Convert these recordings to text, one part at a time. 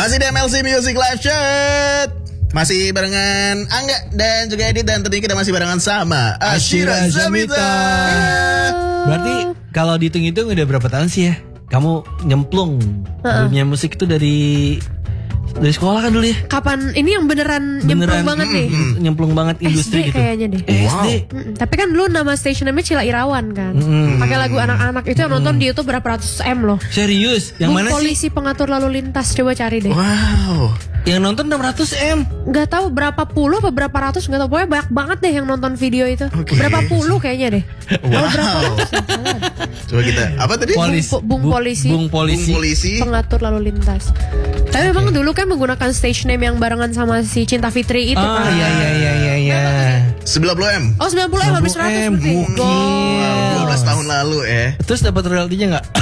Masih di MLC Music Live Chat. Masih barengan Angga dan juga Edit. Dan tentunya kita masih barengan sama Ashira Zamita. Berarti kalau dihitung-hitung udah berapa tahun sih ya kamu nyemplung dunia musik itu dari sekolah kan dulu ya? Kapan ini yang beneran nyemplung banget nih? Nyemplung banget industri SD gitu. kayaknya deh. SD. Tapi kan dulu nama station namanya Cila Irawan kan. Pakai lagu anak-anak itu yang nonton di YouTube berapa ratus M loh. Serius? Yang mana sih? Polisi pengatur lalu lintas, coba cari deh. Wow. Yang nonton 600 M. Gak tahu berapa puluh atau berapa ratus, gak tahu, pokoknya banyak banget deh yang nonton video itu. Okay. Berapa puluh kayaknya deh. Wow. Berapa ratus? Coba kita apa tadi? Bung polisi pengatur lalu lintas. Tapi memang dulu kan menggunakan stage name yang barengan sama si Cinta Fitri itu kan. Iya. 90 M. Oh 90 M habis 100 berarti. Wow, 12 tahun lalu Terus dapat royaltinya nggak?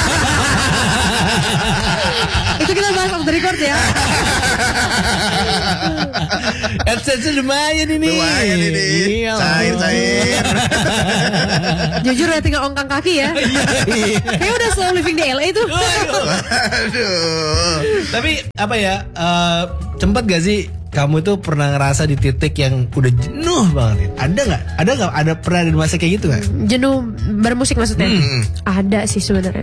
Itu kita bahas off the record ya. AdSense lumayan ini. Iya. Cair. Jujur ya tinggal ongkang kaki ya. Kayaknya udah slow living di LA tuh. Aduh. Tapi apa ya? Sempat gak sih kamu tuh pernah ngerasa di titik yang udah jenuh banget? Ada nggak? Ada pernah di masa kayak gitu nggak? Jenuh bermusik maksudnya? Ada sih sebenarnya.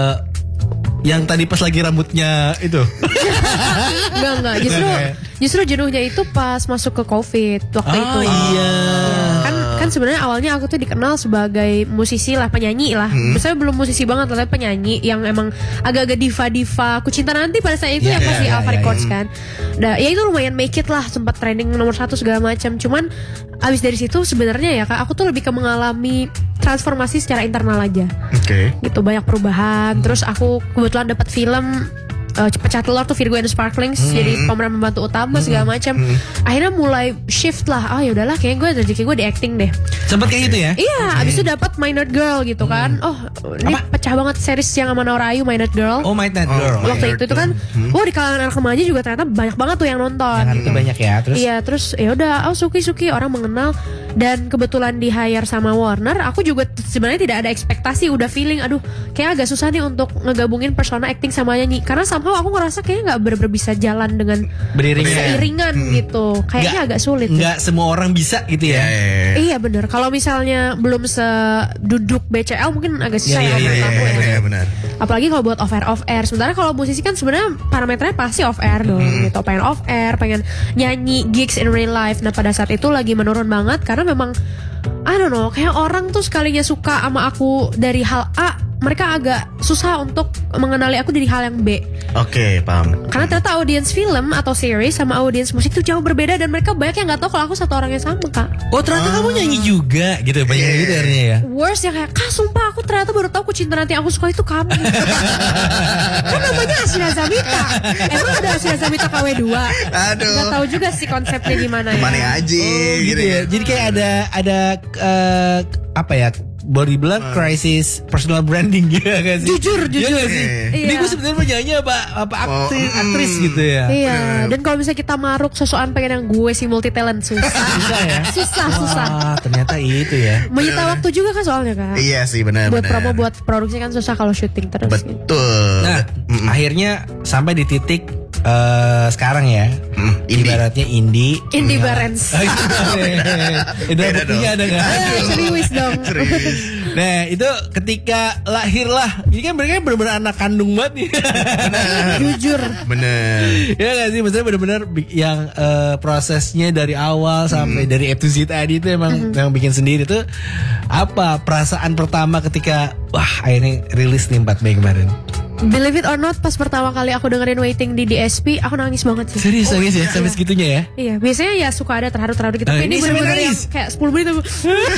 Yang tadi pas lagi rambutnya itu. Enggak. Justru jenuhnya itu pas masuk ke COVID waktu itu. Iya. Kan sebenarnya awalnya aku tuh dikenal sebagai musisi lah, penyanyi lah. Saya belum musisi banget, tapi penyanyi yang emang agak-agak diva-diva. Ku Cinta Nanti pada saat itu yang masih Alpha Records kan. Nah, ya itu lumayan make it lah, sempat trending nomor 1 segala macam. Cuman abis dari situ sebenarnya ya Kak, aku tuh lebih ke mengalami transformasi secara internal aja. Oke. Gitu, banyak perubahan. Terus aku kebetulan dapat film Pecah Telur tuh, Virgo and the Sparklings, jadi pemeran pembantu utama segala macam. Akhirnya mulai shift lah. Oh ya udahlah, kayaknya gue rezeki gue di acting deh. Sempat kayak gitu ya? Iya, abis itu dapat My Nerd Girl gitu kan. Oh, ini pecah banget series yang sama Nora Ayu, My Nerd Girl. Oh, My Nerd Girl. Waktu itu kan, di kalangan anak remaja juga ternyata banyak banget tuh yang nonton. Gitu. Banyak ya. Terus? Iya, terus ya udah, suki orang mengenal. Dan kebetulan di hire sama Warner, aku juga sebenarnya tidak ada ekspektasi, udah feeling, aduh, kayak agak susah nih untuk ngegabungin persona acting sama nyanyi. Karena somehow aku ngerasa kayaknya nggak bener-bener bisa jalan dengan seiringan gitu. Kayaknya agak sulit. Nggak semua orang bisa gitu ya. Iya bener. Kalau misalnya belum seduduk BCL mungkin agak susah ya menurut aku. Iya benar. Apalagi kalau buat off air. Sementara kalau musisi kan sebenarnya parameternya pasti off air dong. Gitu. Pengen off air, pengen nyanyi gigs in real life. Nah pada saat itu lagi menurun banget karena memang I don't know, kayak orang tuh sekalinya suka sama aku dari hal A, mereka agak susah untuk mengenali aku dari hal yang B. Oke, paham. Karena ternyata audiens film atau series sama audiens musik itu jauh berbeda. Dan mereka banyak yang gak tahu kalau aku satu orang yang sama Kak. Oh ternyata kamu nyanyi juga gitu. Banyak gitu akhirnya ya. Worst yang kayak, Kak sumpah aku ternyata baru tahu Ku Cinta Nanti yang aku suka itu kamu. Kan namanya Ashira Zamita. Emang ada Ashira Zamita KW2? Aduh. Gak tahu juga sih konsepnya gimana ya. Kemana aja gitu ya. Jadi kayak ada apa ya, boleh bilang crisis personal branding gitu gak sih? Jujur Iya. Ini gue sebenarnya penyanyi apa aktris gitu ya. Iya. Dan kalau misalnya kita maruk sosokan pengen yang gue sih multi talent susah. Susah ya. Susah. Ternyata itu ya. Menyita waktu juga kan soalnya Kak. Iya sih benar. Buat promo, buat produksi kan susah kalau syuting terus. Betul. Nah akhirnya sampai di titik sekarang ya. Ibaratnya indie Barens. Beda dong. Ada gak? Serius dong. Nah itu ketika lahirlah, ini kan mereka benar-benar anak kandung banget nih. Jujur. Bener. Ya gak sih, maksudnya benar-benar yang prosesnya dari awal sampai dari A to Z tadi itu emang bikin sendiri tuh. Apa perasaan pertama ketika akhirnya rilis nih 4 Mei kemarin? Believe it or not, pas pertama kali aku dengerin Waiting di DSP, aku nangis banget sih. Serius nangis ya? Sampai segitunya ya? Iya, biasanya ya suka ada terharu-terharu gitu. Tapi ini bener-bener yang kayak 10 menit aku.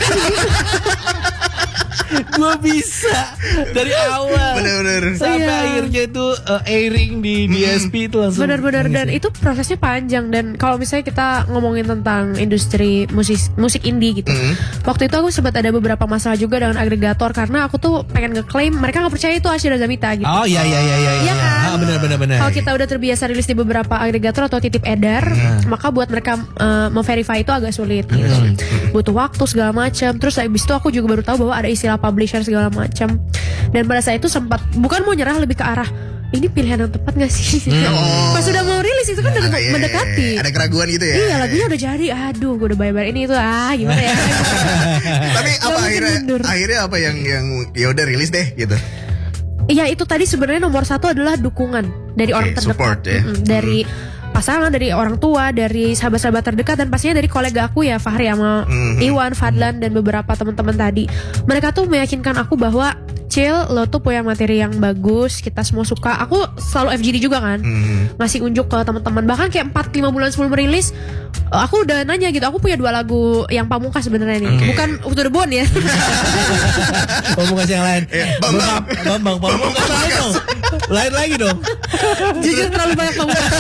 Gue bisa dari awal bener-bener sampai akhirnya itu airing di DSP itu langsung bener-bener. Dan itu prosesnya panjang. Dan kalau misalnya kita ngomongin tentang industri musik indie gitu, waktu itu aku sempat ada beberapa masalah juga dengan agregator karena aku tuh pengen ngeklaim mereka nggak percaya itu Ashira Zamita gitu. Oh iya kan? Benar. Kalau kita udah terbiasa rilis di beberapa agregator atau titip edar, maka buat mereka memverify itu agak sulit gitu. Butuh waktu segala macam. Terus habis itu aku juga baru tahu bahwa ada istilah publisher segala macam. Dan pada saat itu sempat bukan mau nyerah, lebih ke arah ini pilihan yang tepat gak sih? Pas sudah mau rilis itu kan udah mendekati. Ada keraguan gitu ya. Iya, lagunya udah jadi. Aduh, gue udah bayar ini itu gimana ya? Tapi apa akhirnya apa yang ya udah rilis deh gitu. Iya, itu tadi sebenarnya nomor 1 adalah dukungan dari orang terdekat. Support ya. Dari pasangan, dari orang tua, dari sahabat-sahabat terdekat, dan pastinya dari kolega aku ya, Fahri sama Iwan, Fadlan, dan beberapa teman-teman tadi. Mereka tuh meyakinkan aku bahwa Cil, lo tuh punya materi yang bagus, kita semua suka. Aku selalu FGD juga kan, ngasih unjuk ke teman-teman. Bahkan kayak 4-5 bulan sebelum rilis, aku udah nanya gitu. Aku punya 2 lagu yang pamungkas sebenarnya nih, bukan To The Bone ya. Pamungkas yang lain. Bambang Pamungkas lain dong. Lain lagi dong. Jujur terlalu banyak pamungkas.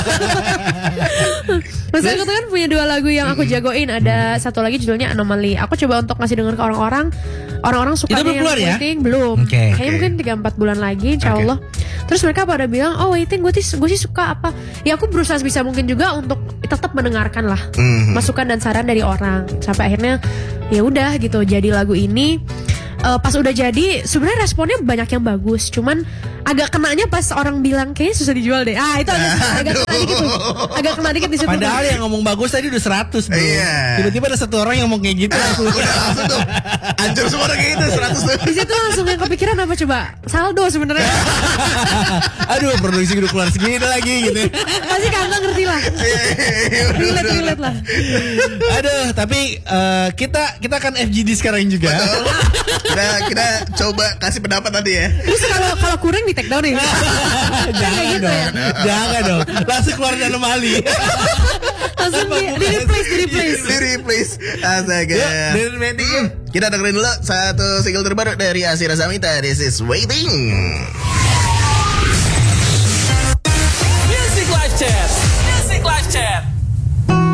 Mas aku tuh kan punya 2 lagu yang aku jagoin. Ada satu lagi judulnya Anomaly. Aku coba untuk ngasih denger ke orang-orang. Orang-orang suka yang keluar ya? waiting belum. Kayaknya mungkin 3-4 bulan lagi insyaallah. Terus mereka pada bilang, oh waiting, gue sih suka apa. Ya aku berusaha sebisa mungkin juga untuk tetap mendengarkan lah masukan dan saran dari orang. Sampai akhirnya ya udah gitu jadi lagu ini. Pas udah jadi sebenarnya responnya banyak yang bagus, cuman agak kenanya pas orang bilang kayaknya susah dijual deh. Itu agak kena dikit tuh. Agak kena dikit di situ. Padahal yang ngomong bagus tadi udah 100 bro. Tiba-tiba ada 1 orang yang ngomong kayak gitu. Udah langsung tuh hancur semua orang kayak gitu 100 tuh. Di situ langsung yang kepikiran apa coba? Saldo sebenarnya. Aduh, produksi udah keluar segini lagi gitu. Pasti Kang ngerti lah. Relate lah. Aduh, tapi kita akan FGD sekarang juga. Kita coba kasih pendapat tadi ya. Terus kalau kurang di take down nih. Jangan gitu dong. ya? Jangan dong. Langsung keluar dari Anomali. Langsung di replace. Astaga. Kita dengerin dulu satu single terbaru dari Asira Samita. This is Waiting.